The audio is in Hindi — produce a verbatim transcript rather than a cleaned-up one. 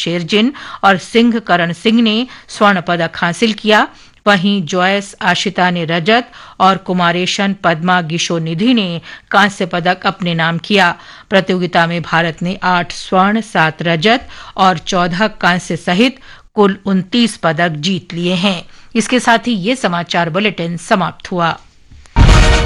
शेरजिन और सिंह करण सिंह ने स्वर्ण पदक हासिल किया। वहीं जॉयस आशिता ने रजत और कुमारेशन पद्मा गिशो निधि ने कांस्य पदक अपने नाम किया। प्रतियोगिता में भारत ने आठ स्वर्ण, सात रजत और चौदह कांस्य सहित कुल उनतीस पदक जीत लिए हैं। इसके साथ ही ये समाचार बुलेटिन समाप्त हुआ।